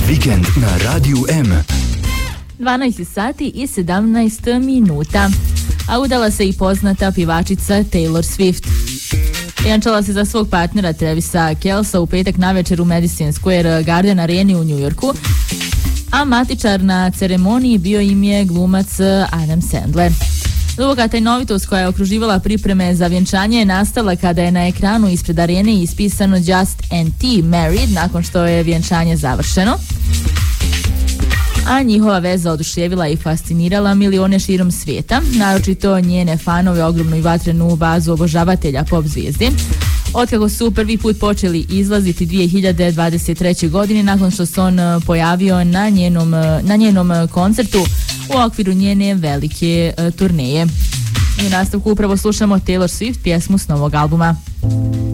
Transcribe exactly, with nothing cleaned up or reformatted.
Vikend na Radiju M. dvanaest sati i sedamnaest minuta. A udala se i poznata pivačica Taylor Swift. Vjenčala se za svog partnera Travisa Kelsa u petak navečer u Madison Square Garden areni u Njujorku, a matičar na ceremoniji bio im je glumac Adam Sandler. Duboka tajnovitost koja je okruživala pripreme za vjenčanje je nastala kada je na ekranu ispred arene ispisano Just and T Married nakon što je vjenčanje završeno. A njihova veza oduševila i fascinirala milione širom svijeta, naročito njene fanove, ogromnu i vatrenu bazu obožavatelja pop zvijezdi. Otkako su prvi put počeli izlaziti dvije hiljade dvadeset treće. godine nakon što se on pojavio na njenom, na njenom koncertu u okviru njene velike turneje. I u nastavku upravo slušamo Taylor Swift pjesmu s novog albuma.